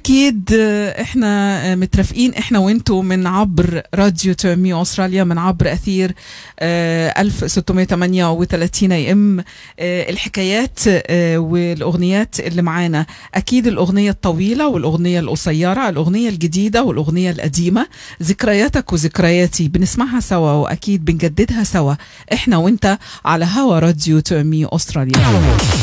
أكيد إحنا مترافقين إحنا وإنتو من عبر راديو تيمي أستراليا، من عبر أثير 1638 AM. الحكايات والأغنيات اللي معانا، أكيد الأغنية الطويلة والأغنية القصيرة، الأغنية الجديدة والأغنية القديمة، ذكرياتك وذكرياتي بنسمعها سوا، وأكيد بنجددها سوا إحنا وإنت على هوا راديو تيمي أستراليا.